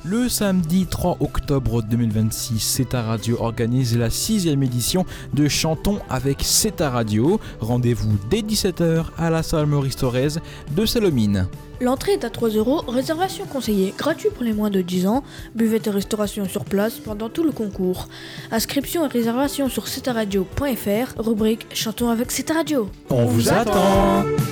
Le samedi 3 octobre 2026, CETA Radio organise la 6e édition de Chantons avec CETA Radio. Rendez-vous dès 17h à la salle Maurice Thorez de Salomine. L'entrée est à 3€, réservation conseillée, gratuit pour les moins de 10 ans, buvette et restauration sur place pendant tout le concours. Inscription et réservation sur cetaradio.fr, rubrique Chantons avec CETA Radio. On vous attend.